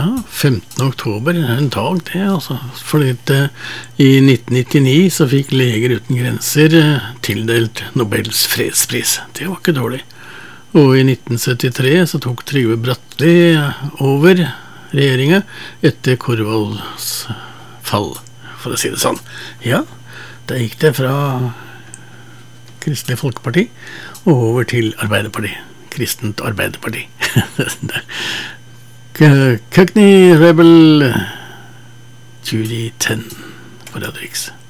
Ja, 15. oktober, en dag det, altså. Fordi i 1999 så fikk Leger uten grenser tildelt Nobels fredspris. Det var ikke dårlig. Og i 1973 så tok Trygve Bratteli over regjeringen etter Korvalds fall, for å si det sånn. Ja, da gikk det fra Kristelig Folkeparti og over til Arbeiderparti. Kristent Arbeiderparti. Cockney Rebel 2010 på Radio X.